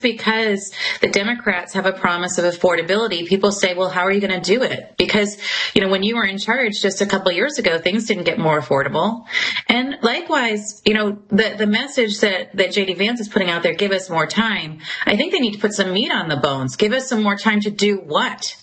Because the Democrats have a promise of affordability, people say, well, how are you going to do it? Because, when you were in charge just a couple of years ago, things didn't get more affordable. And likewise, the message that J.D. Vance is putting out there, give us more time. I think they need to put some meat on the bones. Give us some more time to do what?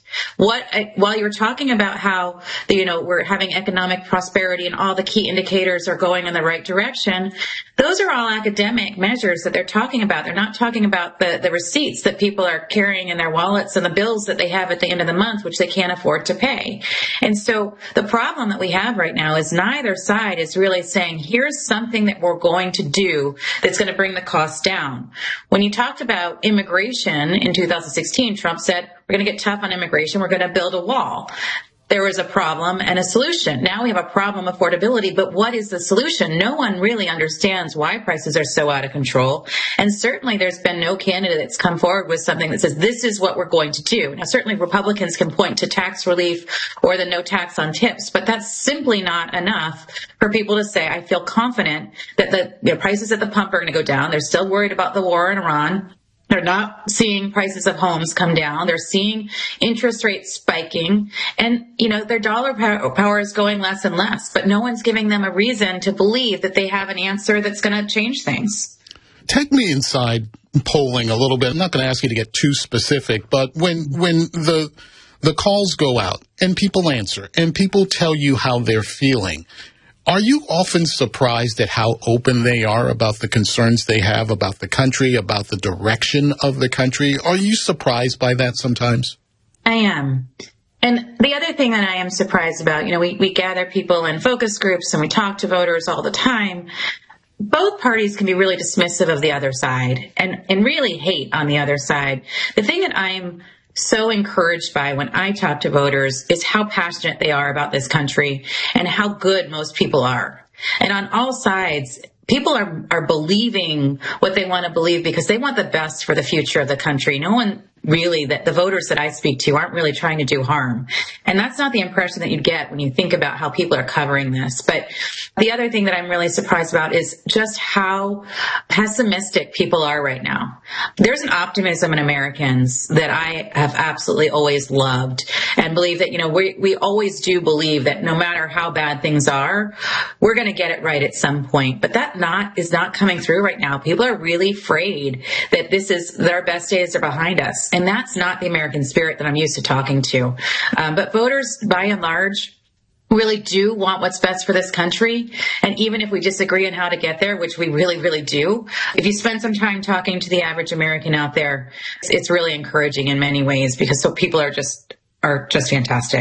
While you're talking about how, we're having economic prosperity and all the key indicators are going in the right direction, those are all academic measures that they're talking about. They're not talking about the receipts that people are carrying in their wallets and the bills that they have at the end of the month, which they can't afford to pay. And so the problem that we have right now is neither side is really saying, here's something that we're going to do that's going to bring the cost down. When you talked about immigration in 2016, Trump said, we're going to get tough on immigration. We're going to build a wall. There was a problem and a solution. Now we have a problem, affordability, but what is the solution? No one really understands why prices are so out of control. And certainly there's been no candidate that's come forward with something that says this is what we're going to do. Now certainly Republicans can point to tax relief or the no tax on tips, but that's simply not enough for people to say, I feel confident that the prices at the pump are going to go down. They're still worried about the war in Iran. They're not seeing prices of homes come down. They're seeing interest rates spiking. And, their dollar power is going less and less. But no one's giving them a reason to believe that they have an answer that's going to change things. Take me inside polling a little bit. I'm not going to ask you to get too specific, but when the calls go out and people answer and people tell you how they're feeling, are you often surprised at how open they are about the concerns they have about the country, about the direction of the country? Are you surprised by that sometimes? I am. And the other thing that I am surprised about, we gather people in focus groups and we talk to voters all the time. Both parties can be really dismissive of the other side and really hate on the other side. The thing that I'm so encouraged by when I talk to voters is how passionate they are about this country and how good most people are. And on all sides, people are believing what they want to believe because they want the best for the future of the country. No one really, that the voters that I speak to aren't really trying to do harm. And that's not the impression that you get when you think about how people are covering this. But the other thing that I'm really surprised about is just how pessimistic people are right now. There's an optimism in Americans that I have absolutely always loved and believe that, we always do believe that no matter how bad things are, we're going to get it right at some point. But that is not coming through right now. People are really afraid that their best days are behind us. And that's not the American spirit that I'm used to talking to. But voters, by and large, really do want what's best for this country. And even if we disagree on how to get there, which we really, really do, if you spend some time talking to the average American out there, it's really encouraging in many ways because so people are just fantastic.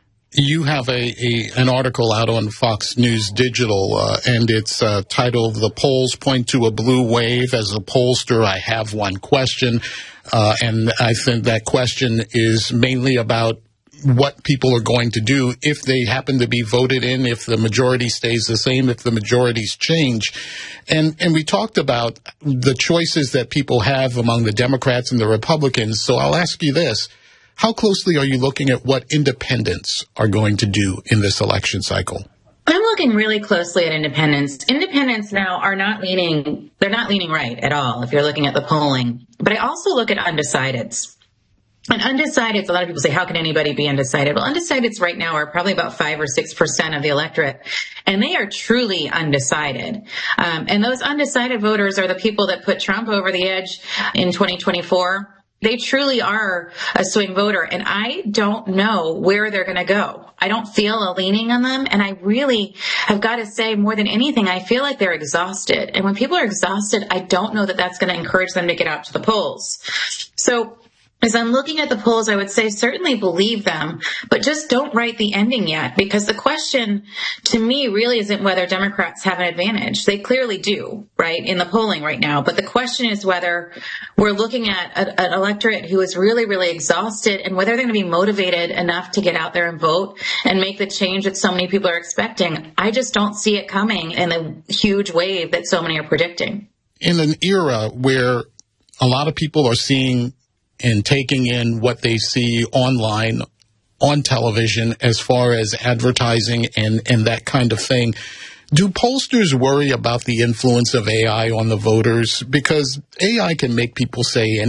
You have an article out on Fox News Digital, and it's titled, "The Polls Point to a Blue Wave." As a pollster, I have one question, and I think that question is mainly about what people are going to do if they happen to be voted in, if the majority stays the same, if the majorities change. And we talked about the choices that people have among the Democrats and the Republicans, so I'll ask you this. How closely are you looking at what independents are going to do in this election cycle? I'm looking really closely at independents. Independents now they're not leaning right at all if you're looking at the polling. But I also look at undecideds. And undecideds, a lot of people say, how can anybody be undecided? Well, undecideds right now are probably about 5 or 6% of the electorate, and they are truly undecided. And those undecided voters are the people that put Trump over the edge in 2024. They truly are a swing voter, and I don't know where they're going to go. I don't feel a leaning on them, and I really have got to say, more than anything, I feel like they're exhausted. And when people are exhausted, I don't know that that's going to encourage them to get out to the polls. So as I'm looking at the polls, I would say certainly believe them, but just don't write the ending yet, because the question to me really isn't whether Democrats have an advantage. They clearly do, right, in the polling right now. But the question is whether we're looking at an electorate who is really, really exhausted and whether they're going to be motivated enough to get out there and vote and make the change that so many people are expecting. I just don't see it coming in the huge wave that so many are predicting. In an era where a lot of people are seeing and taking in what they see online, on television, as far as advertising and that kind of thing, Do pollsters worry about the influence of AI on the voters? Because AI can make people say